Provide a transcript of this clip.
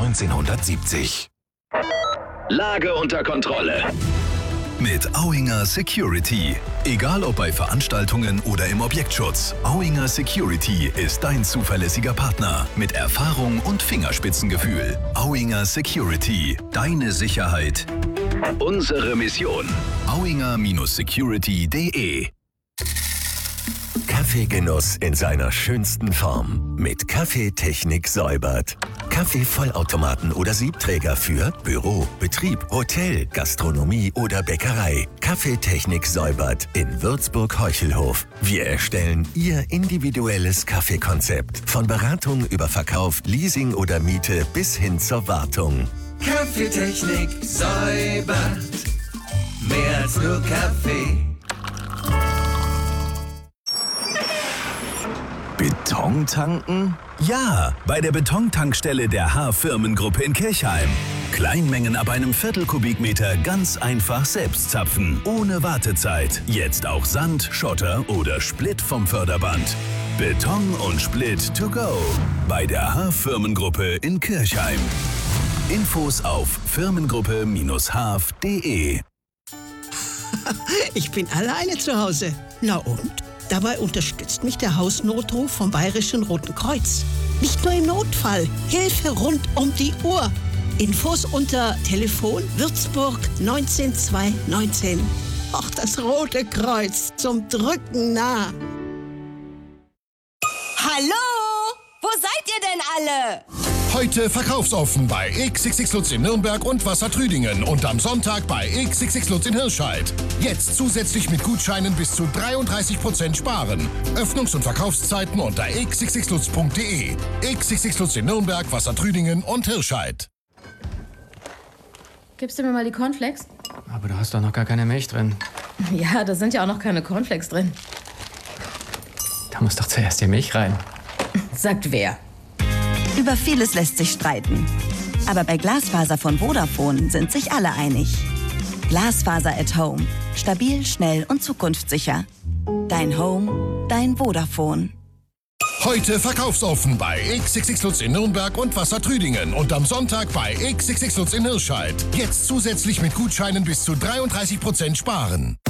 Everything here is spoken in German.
1970. Lage unter Kontrolle. Mit Auinger Security. Egal ob bei Veranstaltungen oder im Objektschutz, Auinger Security ist dein zuverlässiger Partner mit Erfahrung und Fingerspitzengefühl. Auinger Security. Deine Sicherheit. Unsere Mission. Auinger-security.de. Kaffeegenuss in seiner schönsten Form mit Kaffeetechnik Säubert. Kaffeevollautomaten oder Siebträger für Büro, Betrieb, Hotel, Gastronomie oder Bäckerei. Kaffeetechnik Säubert in Würzburg-Heuchelhof. Wir erstellen Ihr individuelles Kaffeekonzept. Von Beratung über Verkauf, Leasing oder Miete bis hin zur Wartung. Kaffeetechnik Säubert. Mehr als nur Kaffee. Beton tanken? Ja, bei der Betontankstelle der H-Firmengruppe in Kirchheim. Kleinmengen ab einem Viertelkubikmeter ganz einfach selbst zapfen, ohne Wartezeit. Jetzt auch Sand, Schotter oder Split vom Förderband. Beton und Split to go. Bei der H-Firmengruppe in Kirchheim. Infos auf firmengruppe-haf.de. Ich bin alleine zu Hause. Na und? Dabei unterstützt mich der Hausnotruf vom Bayerischen Roten Kreuz. Nicht nur im Notfall, Hilfe rund um die Uhr. Infos unter Telefon Würzburg 19219. Ach, das Rote Kreuz, zum Drücken nah. Hallo? Wo seid ihr denn alle? Heute verkaufsoffen bei XXX Lutz in Nürnberg und Wassertrüdingen und am Sonntag bei XXX Lutz in Hirscheid. Jetzt zusätzlich mit Gutscheinen bis zu 33% sparen. Öffnungs- und Verkaufszeiten unter xxxlutz.de. XXX Lutz in Nürnberg, Wassertrüdingen und Hirscheid. Gibst du mir mal die Cornflakes? Aber da hast doch noch gar keine Milch drin. Ja, da sind ja auch noch keine Cornflakes drin. Da muss doch zuerst die Milch rein. Sagt wer? Über vieles lässt sich streiten. Aber bei Glasfaser von Vodafone sind sich alle einig. Glasfaser at Home. Stabil, schnell und zukunftssicher. Dein Home, dein Vodafone. Heute verkaufsoffen bei XXX Lutz in Nürnberg und Wassertrüdingen und am Sonntag bei XXX Lutz in Hirscheid. Jetzt zusätzlich mit Gutscheinen bis zu 33% sparen.